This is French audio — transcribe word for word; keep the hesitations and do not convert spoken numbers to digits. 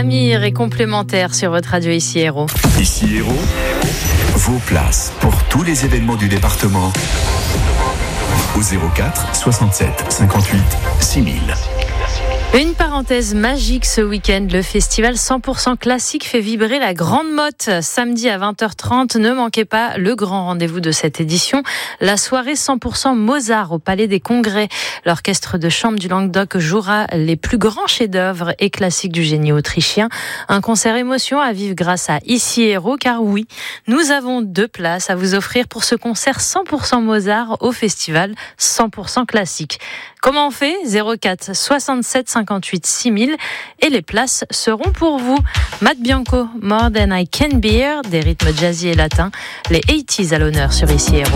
Samir est complémentaire sur votre radio Ici Héros. Ici Héros, vos places pour tous les événements du département au zéro quatre soixante-sept cinquante-huit six mille. Une parenthèse magique ce week-end, le festival cent pour cent classique fait vibrer la Grande Motte. Samedi à vingt heures trente, ne manquez pas le grand rendez-vous de cette édition, la soirée cent pour cent Mozart au Palais des Congrès. L'orchestre de chambre du Languedoc jouera les plus grands chefs-d'œuvre et classiques du génie autrichien. Un concert émotion à vivre grâce à Ici Héros, car oui, nous avons deux places à vous offrir pour ce concert cent pour cent Mozart au festival cent pour cent classique. Comment on fait ? zéro quatre soixante-sept cinquante-huit six mille et les places seront pour vous. Matt Bianco, More Than I Can Bear, des rythmes jazzy et latins, les quatre-vingt-dix à l'honneur sur Ici Héros.